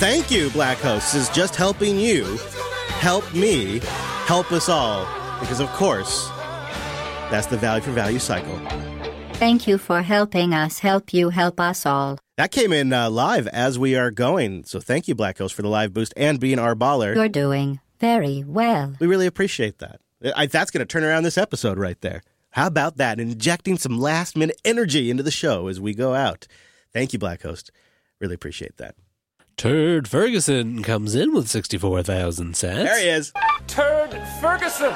thank you, Black Hosts, is just helping you help me help us all. Because, of course, that's the value for value cycle. Thank you for helping us help you help us all. That came in live as we are going. So thank you, Black Host, for the live boost and being our baller. You're doing very well. We really appreciate that. That's going to turn around this episode right there. How about that? Injecting some last-minute energy into the show as we go out. Thank you, Black Host. Really appreciate that. Turd Ferguson comes in with 64,000 sats. There he is. Turd Ferguson.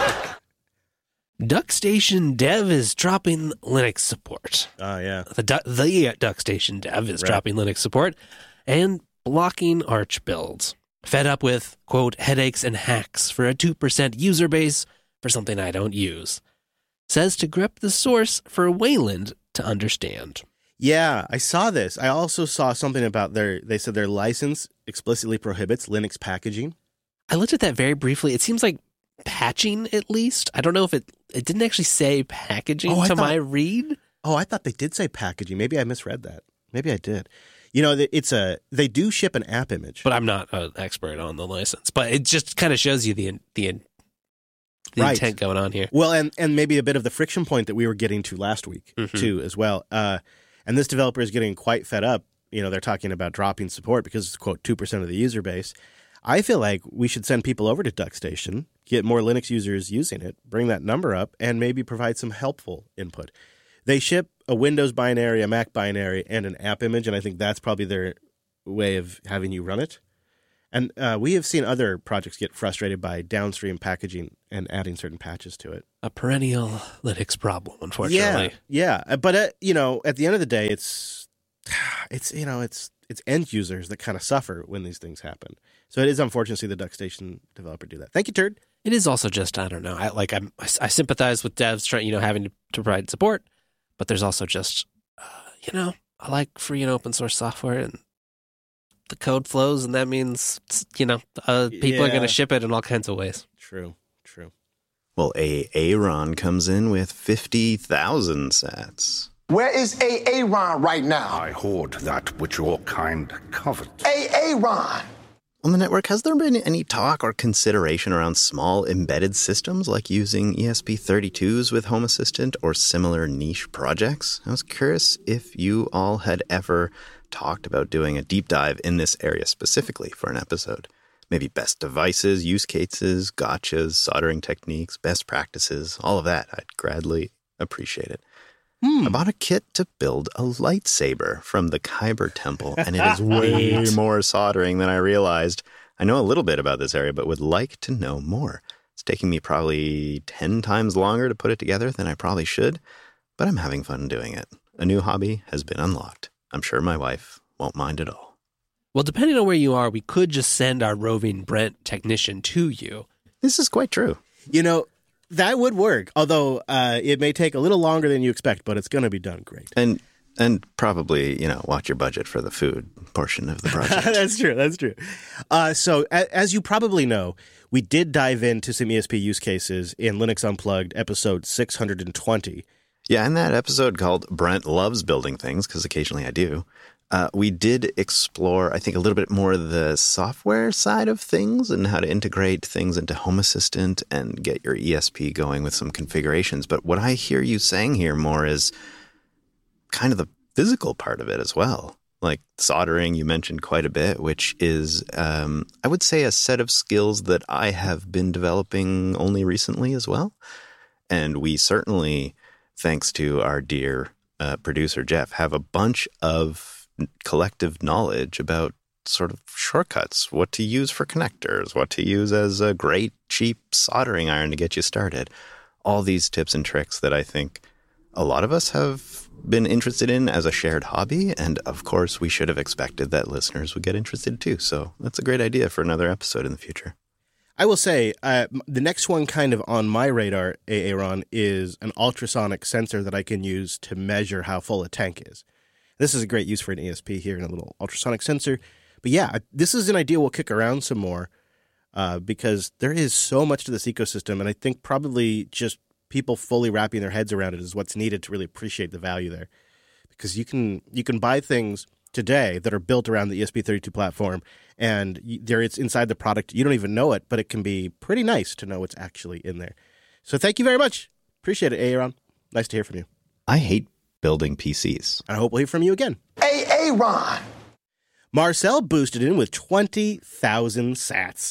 DuckStation Dev is dropping Linux support. Oh, yeah. The DuckStation Dev is dropping Linux support and blocking Arch builds. Fed up with, quote, headaches and hacks for a 2% user base for something I don't use. Says to grep the source for Wayland to understand. Yeah, I saw this. I also saw something about they said their license explicitly prohibits Linux packaging. I looked at that very briefly. It seems like patching, at least. I don't know if it didn't actually say packaging my read. Oh, I thought they did say packaging. Maybe I misread that. Maybe I did. You know, they do ship an app image. But I'm not an expert on the license. But it just kind of shows you the intent going on here. Well, and maybe a bit of the friction point that we were getting to last week, too, as well. And this developer is getting quite fed up. You know, they're talking about dropping support because it's, quote, 2% of the user base. I feel like we should send people over to DuckStation, get more Linux users using it, bring that number up, and maybe provide some helpful input. They ship a Windows binary, a Mac binary, and an app image, and I think that's probably their way of having you run it. And we have seen other projects get frustrated by downstream packaging and adding certain patches to it. A perennial Linux problem, unfortunately. Yeah. But, at the end of the day, it's end users that kind of suffer when these things happen. So it is unfortunate to see the DuckStation developer do that. Thank you, Turd. It is also just, I don't know. I sympathize with devs trying, having to provide support, but there's also just, I like free and open source software, and the code flows, and that means, people are going to ship it in all kinds of ways. True. Well, Aaron comes in with 50,000 sats. Where is Aaron right now? I hoard that which your kind covet. Aaron! On the network, has there been any talk or consideration around small embedded systems like using ESP32s with Home Assistant or similar niche projects? I was curious if you all had ever talked about doing a deep dive in this area specifically for an episode. Maybe best devices, use cases, gotchas, soldering techniques, best practices, all of that. I'd gladly appreciate it. I bought a kit to build a lightsaber from the Kyber Temple, and it is way more soldering than I realized. I know a little bit about this area, but would like to know more. It's taking me probably 10 times longer to put it together than I probably should, but I'm having fun doing it. A new hobby has been unlocked. I'm sure my wife won't mind at all. Well, depending on where you are, we could just send our roving Brent technician to you. This is quite true. That would work, although it may take a little longer than you expect, but it's going to be done great. And probably, watch your budget for the food portion of the project. That's true. So as you probably know, we did dive into some ESP use cases in Linux Unplugged, episode 620. Yeah, in that episode called Brent Loves Building Things, because occasionally I do, we did explore, I think, a little bit more the software side of things and how to integrate things into Home Assistant and get your ESP going with some configurations. But what I hear you saying here more is kind of the physical part of it as well. Like soldering, you mentioned quite a bit, which is, I would say, a set of skills that I have been developing only recently as well. And we certainly, thanks to our dear producer, Jeff, have a bunch of collective knowledge about sort of shortcuts, what to use for connectors, what to use as a great cheap soldering iron to get you started. All these tips and tricks that I think a lot of us have been interested in as a shared hobby. And of course, we should have expected that listeners would get interested too. So that's a great idea for another episode in the future. I will say the next one kind of on my radar, Aaron, is an ultrasonic sensor that I can use to measure how full a tank is. This is a great use for an ESP here in a little ultrasonic sensor. But yeah, this is an idea we'll kick around some more because there is so much to this ecosystem. And I think probably just people fully wrapping their heads around it is what's needed to really appreciate the value there. Because you can buy things today that are built around the ESP32 platform, and it's inside the product. You don't even know it, but it can be pretty nice to know what's actually in there. So thank you very much. Appreciate it, Aaron. Nice to hear from you. I hate building PCs. I hope we'll hear from you again. Aaron. Marcel boosted in with 20,000 sats.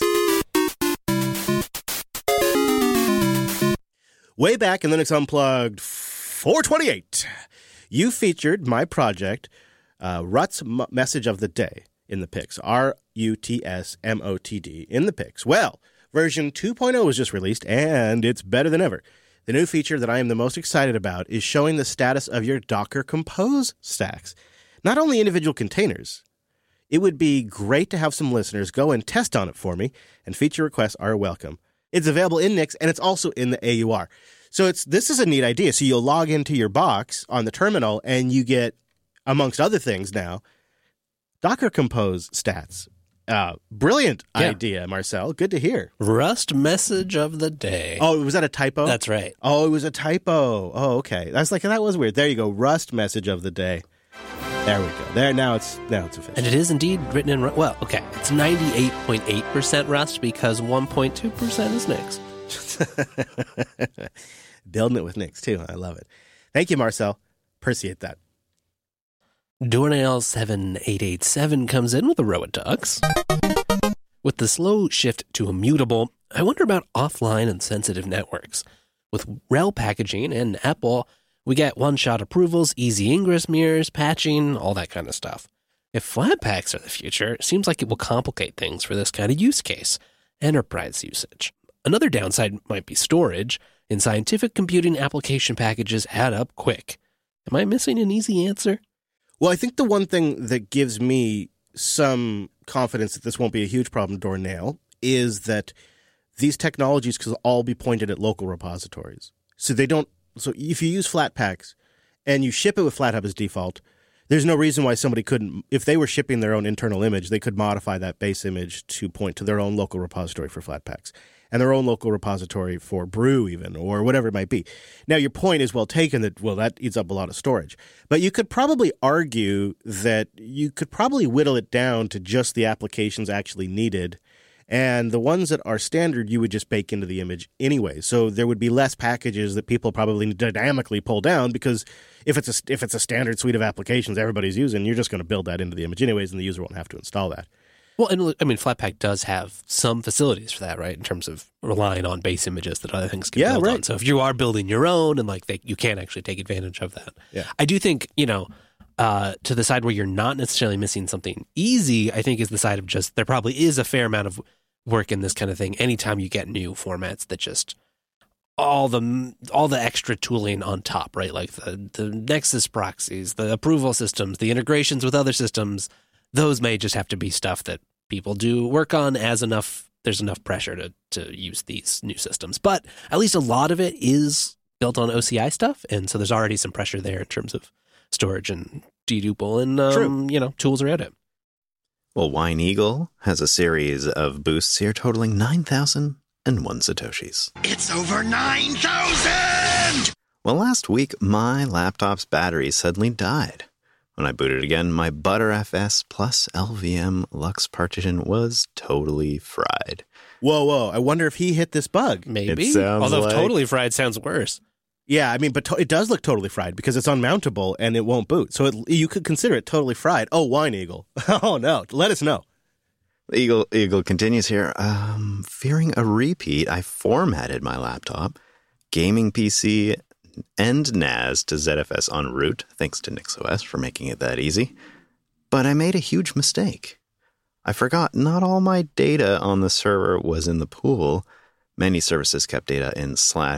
Way back in Linux Unplugged 428, you featured my project, Rut's Message of the Day, in the picks. RUTSMOTD in the picks. Well, version 2.0 was just released, and it's better than ever. The new feature that I am the most excited about is showing the status of your Docker Compose stacks. Not only individual containers. It would be great to have some listeners go and test on it for me, and feature requests are welcome. It's available in Nix, and it's also in the AUR. So this is a neat idea. So you'll log into your box on the terminal, and you get, amongst other things now, Docker Compose stats. Brilliant idea, Marcel. Good to hear. Rust Message of the Day. Oh, was that a typo? That's right. Oh, it was a typo. Oh, okay. That was weird. There you go. Rust Message of the Day. There we go. There, now it's official. And it is indeed written in Rust. Well, okay. It's 98.8% Rust because 1.2% is Nix. Building it with Nix, too. I love it. Thank you, Marcel. Appreciate that. Dornail7887 comes in with a row of ducks. With the slow shift to immutable, I wonder about offline and sensitive networks. With RHEL packaging and Apple, we get one-shot approvals, easy ingress mirrors, patching, all that kind of stuff. If Flatpaks are the future, it seems like it will complicate things for this kind of use case, enterprise usage. Another downside might be storage. In scientific computing, application packages add up quick. Am I missing an easy answer? Well, I think the one thing that gives me some confidence that this won't be a huge problem, Dornail, is that these technologies could all be pointed at local repositories. So if you use Flatpaks and you ship it with FlatHub as default, there's no reason why somebody couldn't, if they were shipping their own internal image, they could modify that base image to point to their own local repository for Flatpaks and their own local repository for Brew even, or whatever it might be. Now, your point is well taken that, well, that eats up a lot of storage. But you could probably argue that you could probably whittle it down to just the applications actually needed. And the ones that are standard, you would just bake into the image anyway. So there would be less packages that people probably dynamically pull down because if it's a standard suite of applications everybody's using, you're just going to build that into the image anyways, and the user won't have to install that. Well, and I mean, Flatpak does have some facilities for that, right? In terms of relying on base images that other things can build on. So if you are building your own, and you can actually take advantage of that. Yeah. I do think, to the side where you're not necessarily missing something easy, I think is the side of just there probably is a fair amount of work in this kind of thing. Anytime you get new formats that just all the extra tooling on top, right? Like the Nexus proxies, the approval systems, the integrations with other systems. Those may just have to be stuff that people do work on there's enough pressure to use these new systems. But at least a lot of it is built on OCI stuff. And so there's already some pressure there in terms of storage and deduple and, tools around it. Well, Wine Eagle has a series of boosts here totaling 9,001 Satoshis. It's over 9,000! Well, last week, my laptop's battery suddenly died. When I booted again, my ButterFS plus LVM Lux partition was totally fried. Whoa. I wonder if he hit this bug. Maybe. It sounds Although like... totally fried sounds worse. Yeah, I mean, but it does look totally fried because it's unmountable and it won't boot. So you could consider it totally fried. Oh, Wine Eagle. Oh, no. Let us know. Eagle continues here. Fearing a repeat, I formatted my laptop, gaming PC, and NAS to ZFS en route, thanks to NixOS for making it that easy. But I made a huge mistake. I forgot not all my data on the server was in the pool. Many services kept data in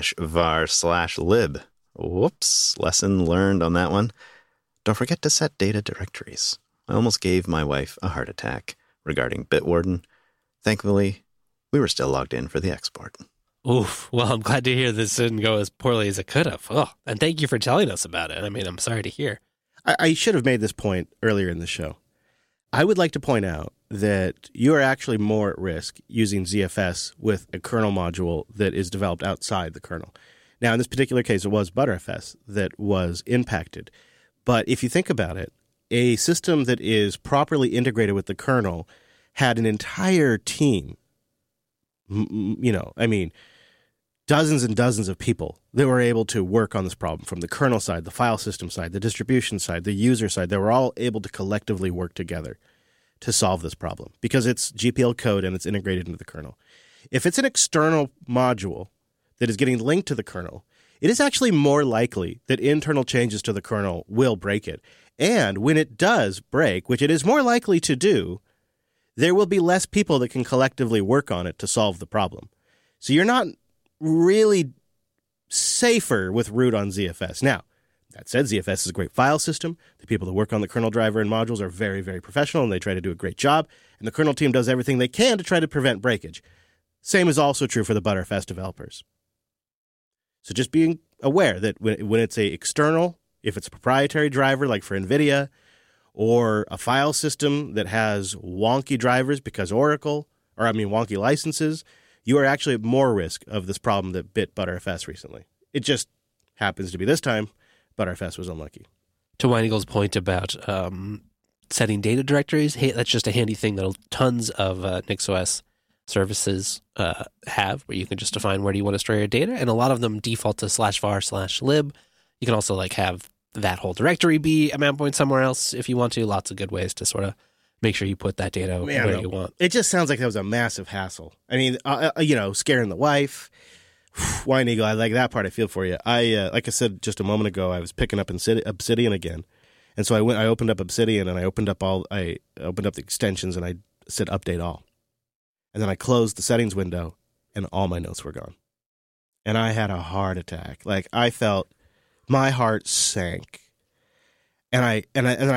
/var/lib. Whoops, lesson learned on that one. Don't forget to set data directories. I almost gave my wife a heart attack regarding Bitwarden. Thankfully, we were still logged in for the export. Oof. Well, I'm glad to hear this didn't go as poorly as it could have. Oh, and thank you for telling us about it. I mean, I'm sorry to hear. I should have made this point earlier in the show. I would like to point out that you are actually more at risk using ZFS with a kernel module that is developed outside the kernel. Now, in this particular case, it was ButterFS that was impacted. But if you think about it, a system that is properly integrated with the kernel had an entire team, dozens and dozens of people that were able to work on this problem from the kernel side, the file system side, the distribution side, the user side. They were all able to collectively work together to solve this problem because it's GPL code and it's integrated into the kernel. If it's an external module that is getting linked to the kernel, it is actually more likely that internal changes to the kernel will break it. And when it does break, which it is more likely to do, there will be less people that can collectively work on it to solve the problem. So you're not really safer with root on ZFS. Now, that said, ZFS is a great file system. The people that work on the kernel driver and modules are very, very professional, and they try to do a great job. And the kernel team does everything they can to try to prevent breakage. Same is also true for the Btrfs developers. So just being aware that when it's a external, if it's a proprietary driver like for NVIDIA, or a file system that has wonky drivers because wonky licenses, you are actually at more risk of this problem that bit Btrfs recently. It just happens to be this time, Btrfs was unlucky. To Wine Eagle's point about setting data directories, hey, that's just a handy thing that tons of NixOS services have, where you can just define where do you want to store your data, and a lot of them default to /var/lib. You can also have that whole directory be a mount point somewhere else if you want to. Lots of good ways to sort of make sure you put that data where you want. It just sounds like that was a massive hassle. I mean, scaring the wife. Wine Eagle, I like that part. I feel for you. Like I said just a moment ago, I was picking up Obsidian again, and so I opened up Obsidian and I opened up the extensions and I said update all, and then I closed the settings window and all my notes were gone, and I had a heart attack. Like I felt my heart sank, and I